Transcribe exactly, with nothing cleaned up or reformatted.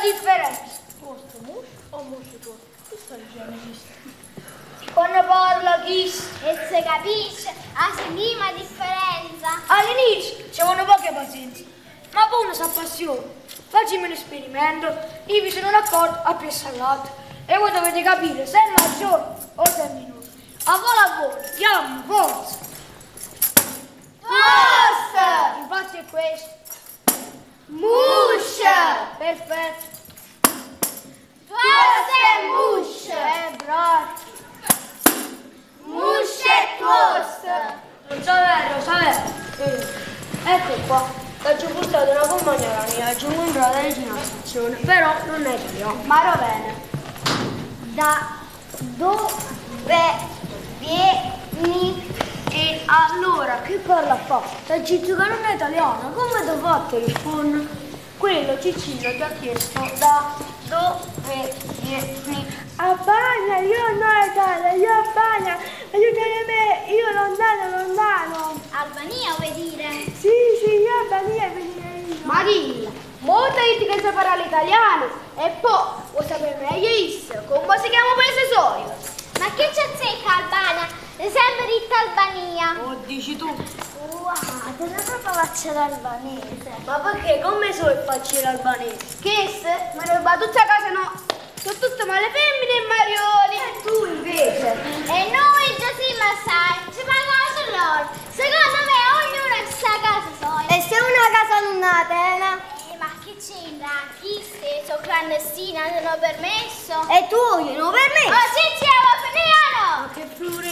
differenza. Vostro muscio o muscio tuo? Che sta dicendo questo? Quando parla chi? E se capisce, ha sentita la differenza. All'inizio ci vogliono poche pazienze, ma poi uno si appassiona. Facciamo un esperimento, io vi sono d'accordo a più salato e voi dovete capire se è maggiore o se è minore. A voi a voi, chiamo, forza! Forza! Infatti è questo. Muscia! Perfetto. Forza e muscia! Eh, bravi. Muscia e toast! Non sapere, lo sapere. Eh, ecco qua. L'ho bustato una compagna mia, ho comprato la vicina stazione, però non è io. Ma bene. Da dove vieni? E allora, che parla fa? Se Ciccio che non è italiano, come ti ho fatto rispondere? Quello Ciccino ti ha chiesto da dove vieni? Albania, io non Italia, io Albania, aiutami me, io lontano, lontano. Albania vuoi dire? Sì, sì, io Albania, venire io. Marilla, molta gente che sa parlare l'italiano e poi vuoi sapere meglio isso, come si chiama paese soio? Ma che c'è zecca Albania? Sempre detta Albania. Oh, dici tu? Wow, te la proprio faccio l'albanese. Ma perché? Come so il facile albanese? Che se? Ma le battute a casa no. Sono tutte male femmine e marioli. E tu invece? E noi già sì, ma sai, ci pagano loro. Secondo me ognuno ha sta casa sua. E se una casa non ha tena? Eh, ma che c'entra? Chi stesso clandestina non ho permesso? E tu, io non ho permesso? Oh, sì, sì,